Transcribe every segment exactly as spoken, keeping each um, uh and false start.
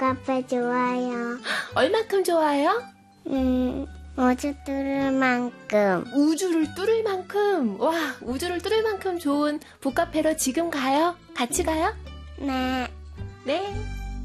북카페 좋아요. 얼만큼 좋아요? 음, 우주 뚫을 만큼. 우주를 뚫을 만큼. 와, 우주를 뚫을 만큼 좋은 북카페로 지금 가요? 같이 가요? 네. 네.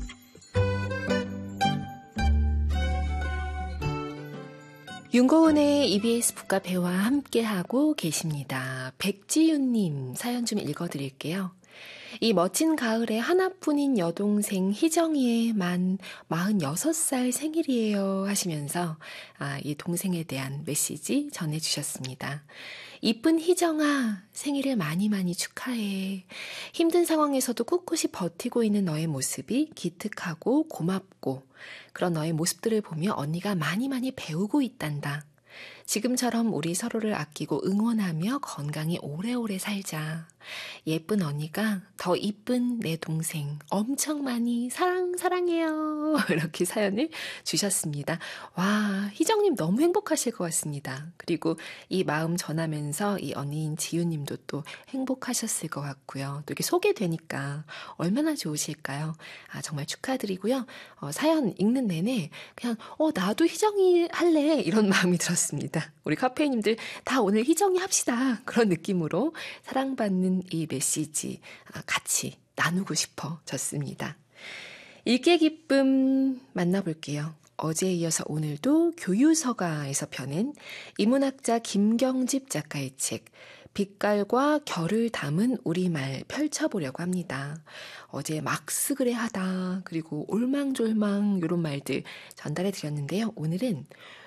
윤고은의 이비에스 북카페와 함께하고 계십니다. 백지윤님 사연 좀 읽어드릴게요. 이 멋진 가을에 하나뿐인 여동생 희정이의 만 마흔여섯 살 생일이에요 하시면서 아, 이 동생에 대한 메시지 전해주셨습니다. 이쁜 희정아, 생일을 많이 많이 축하해. 힘든 상황에서도 꿋꿋이 버티고 있는 너의 모습이 기특하고 고맙고 그런 너의 모습들을 보며 언니가 많이 많이 배우고 있단다. 지금처럼 우리 서로를 아끼고 응원하며 건강히 오래오래 살자. 예쁜 언니가 더 이쁜 내 동생 엄청 많이 사랑 사랑해요. 이렇게 사연을 주셨습니다. 와, 희정님 너무 행복하실 것 같습니다. 그리고 이 마음 전하면서 이 언니인 지유님도 또 행복하셨을 것 같고요. 또 이렇게 소개되니까 얼마나 좋으실까요? 아, 정말 축하드리고요. 어, 사연 읽는 내내 그냥 어 나도 희정이 할래 이런 마음이 들었습니다. 우리 카페이님들 다 오늘 희정이 합시다. 그런 느낌으로 사랑받는 이 메시지 같이 나누고 싶어졌습니다. 읽기의 기쁨 만나볼게요. 어제에 이어서 오늘도 교유서가에서 펴낸 인문학자 김경집 작가의 책 빛깔과 결을 담은 우리말 펼쳐보려고 합니다. 어제 막스그레하다 그리고 올망졸망 이런 말들 전달해 드렸는데요. 오늘은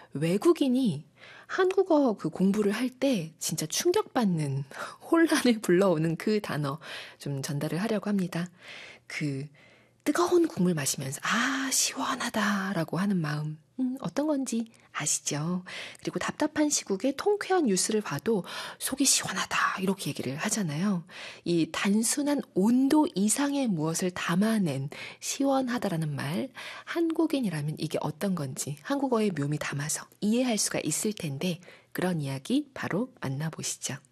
외국인이 한국어 그 공부를 할 때 진짜 충격받는 혼란을 불러오는 그 단어 좀 전달을 하려고 합니다. 그 뜨거운 국물 마시면서 아 시원하다라고 하는 마음 음, 어떤 건지 아시죠? 그리고 답답한 시국에 통쾌한 뉴스를 봐도 속이 시원하다 이렇게 얘기를 하잖아요. 이 단순한 온도 이상의 무엇을 담아낸 시원하다라는 말 한국인이라면 이게 어떤 건지 한국어의 묘미 담아서 이해할 수가 있을 텐데 그런 이야기 바로 만나보시죠.